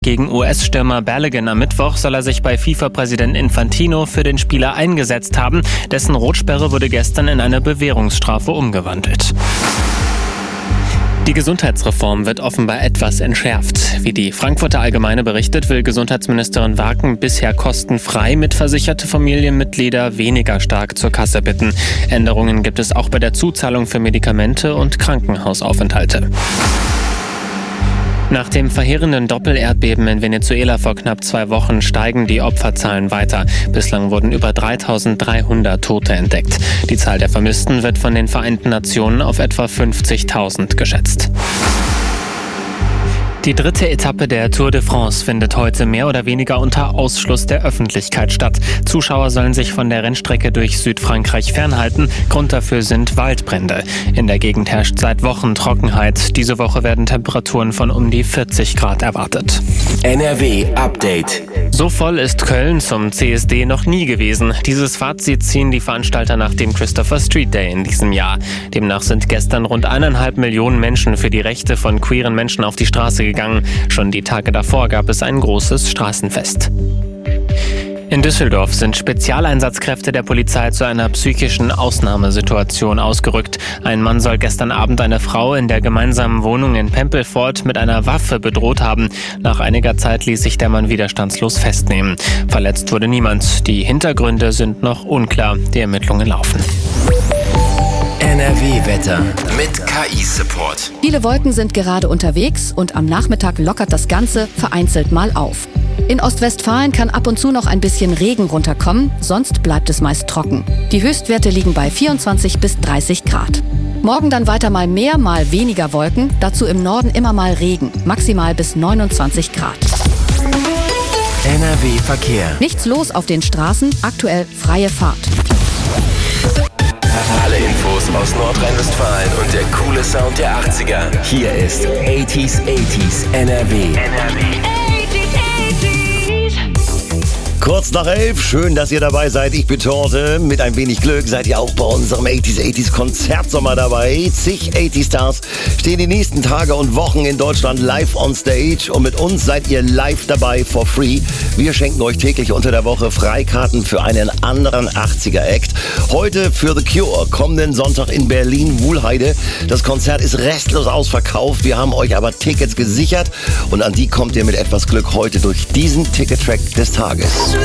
Gegen US-Stürmer Balogun am Mittwoch soll er sich bei FIFA-Präsident Infantino für den Spieler eingesetzt haben. Dessen Rotsperre wurde gestern in eine Bewährungsstrafe umgewandelt. Die Gesundheitsreform wird offenbar etwas entschärft. Wie die Frankfurter Allgemeine berichtet, will Gesundheitsministerin Waken bisher kostenfrei mitversicherte Familienmitglieder weniger stark zur Kasse bitten. Änderungen gibt es auch bei der Zuzahlung für Medikamente und Krankenhausaufenthalte. Nach dem verheerenden Doppelerdbeben in Venezuela vor knapp 2 Wochen steigen die Opferzahlen weiter. Bislang wurden über 3.300 Tote entdeckt. Die Zahl der Vermissten wird von den Vereinten Nationen auf etwa 50.000 geschätzt. Die 3. Etappe der Tour de France findet heute mehr oder weniger unter Ausschluss der Öffentlichkeit statt. Zuschauer sollen sich von der Rennstrecke durch Südfrankreich fernhalten. Grund dafür sind Waldbrände. In der Gegend herrscht seit Wochen Trockenheit. Diese Woche werden Temperaturen von um die 40 Grad erwartet. NRW Update. So voll ist Köln zum CSD noch nie gewesen. Dieses Fazit ziehen die Veranstalter nach dem Christopher Street Day in diesem Jahr. Demnach sind gestern rund 1,5 Millionen Menschen für die Rechte von queeren Menschen auf die Straße gegangen. Schon die Tage davor gab es ein großes Straßenfest. In Düsseldorf sind Spezialeinsatzkräfte der Polizei zu einer psychischen Ausnahmesituation ausgerückt. Ein Mann soll gestern Abend eine Frau in der gemeinsamen Wohnung in Pempelfort mit einer Waffe bedroht haben. Nach einiger Zeit ließ sich der Mann widerstandslos festnehmen. Verletzt wurde niemand. Die Hintergründe sind noch unklar. Die Ermittlungen laufen. NRW-Wetter mit KI-Support. Viele Wolken sind gerade unterwegs und am Nachmittag lockert das Ganze vereinzelt mal auf. In Ostwestfalen kann ab und zu noch ein bisschen Regen runterkommen, sonst bleibt es meist trocken. Die Höchstwerte liegen bei 24 bis 30 Grad. Morgen dann weiter mal mehr, mal weniger Wolken, dazu im Norden immer mal Regen, maximal bis 29 Grad. NRW-Verkehr. Nichts los auf den Straßen, aktuell freie Fahrt. Alle Infos aus Nordrhein-Westfalen und der coole Sound der 80er. Hier ist 80s NRW. Kurz nach 11, schön, dass ihr dabei seid. Ich bin Torte. Mit ein wenig Glück seid ihr auch bei unserem 80s Konzertsommer dabei. Zig 80 Stars stehen die nächsten Tage und Wochen in Deutschland live on stage. Und mit uns seid ihr live dabei for free. Wir schenken euch täglich unter der Woche Freikarten für einen anderen 80er-Act. Heute für The Cure, kommenden Sonntag in Berlin-Wuhlheide. Das Konzert ist restlos ausverkauft. Wir haben euch aber Tickets gesichert. Und an die kommt ihr mit etwas Glück heute durch diesen Ticket-Track des Tages.